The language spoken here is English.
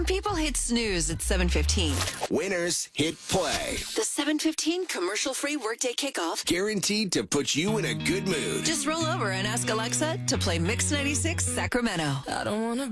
Some people hit snooze at 7:15. Winners hit play. The 7:15 commercial-free workday kickoff. Guaranteed to put you in a good mood. Just roll over and ask Alexa to play Mix 96 Sacramento. I don't want to